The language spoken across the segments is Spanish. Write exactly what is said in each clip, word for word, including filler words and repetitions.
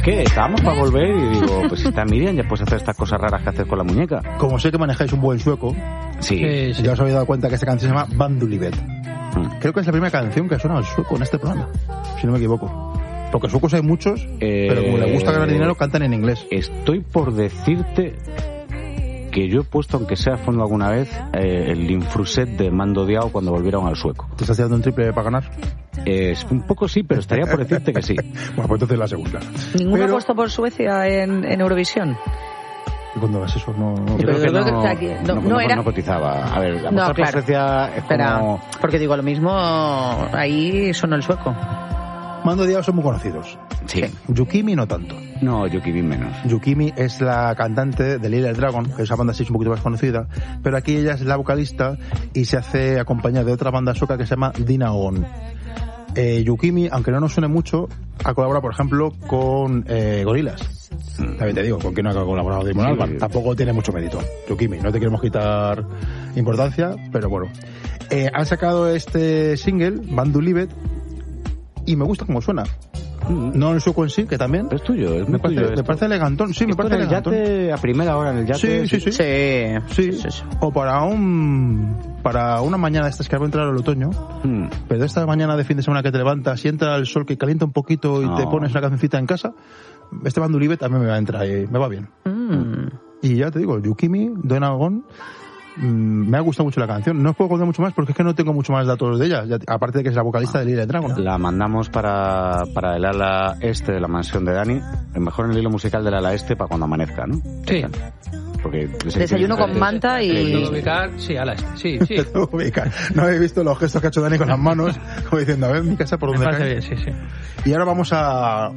qué? Estábamos para volver y digo, pues si está Miriam, ya puedes hacer estas cosas raras que haces con la muñeca. Como sé que manejáis un buen sueco, sí, Sí, sí. ya os habéis dado cuenta que esta canción se llama Bandulivet. Mm. Creo que es la primera canción que suena al sueco en este programa, si no me equivoco. Porque suecos hay muchos, Eh, pero como les gusta ganar dinero, cantan en inglés. Estoy por decirte que yo he puesto, aunque sea a fondo alguna vez, eh, el Infruset de Mando Diao cuando volvieron al sueco. ¿Te estás tirando un triple para ganar? Es un poco sí, pero estaría por decirte que sí. Bueno, pues entonces la segunda. ¿Ninguno Pero- ha puesto por Suecia en, en Eurovisión? ¿Y cuándo ves eso? No, no. Pero Creo que yo creo que no, está aquí. No, no, no no- era- no cotizaba. A ver, la No, no, claro. Suecia es Espera, como... porque digo, lo mismo ahí sonó el sueco. Mando Diao son muy conocidos. Sí. Yukimi no tanto. No, yo que vi menos. Yukimi es la cantante de Little Dragon, que es una banda así un poquito más conocida, pero aquí ella es la vocalista y se hace acompañada de otra banda sueca que se llama Dina On. Eh, Yukimi, aunque no nos suene mucho, ha colaborado, por ejemplo, con eh, Gorillaz. También te digo, ¿con quién no ha colaborado Damon Sí. Albarn? Tampoco tiene mucho mérito. Yukimi, no te queremos quitar importancia, pero bueno. Eh, han sacado este single, Bandulivet, y me gusta cómo suena. No el sueco en sí, que también. Es tuyo, es Me muy parece, tuyo. me esto. parece elegantón, sí, me Esto parece en el elegantón. yate, a primera hora en el yate. Sí, sí, sí. Sí. Sí, sí, sí. o para un para una mañana de estas que va a entrar el otoño, Mm. pero esta mañana de fin de semana que te levantas y entra el sol que calienta un poquito y No. te pones una cancioncita en casa, este Bandulivet también me va a entrar y me va bien. Mm. Y ya te digo, Yukimi, Dina On, mm, me ha gustado mucho la canción. No os puedo contar mucho más porque es que no tengo mucho más datos de ella, ya- aparte de que es la vocalista de Little Dragon. La mandamos para, para el ala este de la mansión de Dani, el mejor en el hilo musical del ala este para cuando amanezca, ¿no? Sí. Porque Desayuno con manta y- Tengo que ubicar, sí, a la este. Sí, sí. Te tengo que ubicar. No habéis visto los gestos que ha hecho Dani con las manos, como diciendo, a ver mi casa por Me donde parece cae. bien, sí, sí. Y ahora vamos a...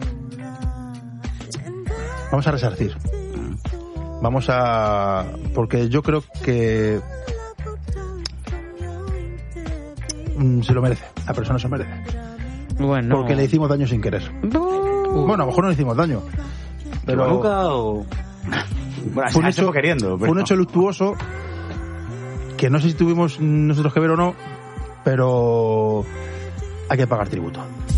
Vamos a resarcir. Vamos a... Porque yo creo que... mm, se lo merece. La persona se lo merece. Bueno. Porque le hicimos daño sin querer. Uh, Bueno, a lo mejor no le hicimos daño. Pero ¿Nunca o...? Bueno, fue un, así hecho, fue queriendo. fue un hecho luctuoso que no sé si tuvimos nosotros que ver o no, pero hay que pagar tributo.